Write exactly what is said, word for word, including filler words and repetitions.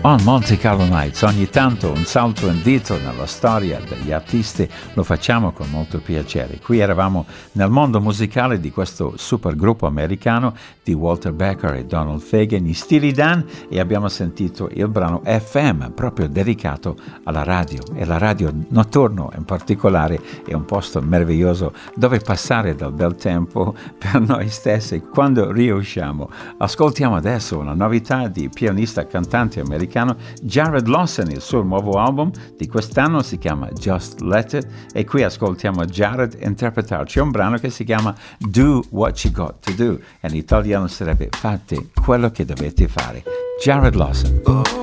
On Monte Carlo Nights, ogni tanto un salto indietro nella storia degli artisti lo facciamo con molto piacere. Qui eravamo nel mondo musicale di questo supergruppo americano di Walter Becker e Donald Fagen, gli Steely Dan, e abbiamo sentito il brano F M proprio dedicato alla radio, e la radio notturno in particolare è un posto meraviglioso dove passare del bel tempo per noi stessi quando riusciamo. Ascoltiamo adesso una novità di pianista e cantante americano Jared Lawson. Il suo nuovo album di quest'anno si chiama Just Let It, e qui ascoltiamo Jared interpretarci un brano che si chiama Do What You Got To Do, e in italiano sarebbe Fate quello che dovete fare. Jared Lawson.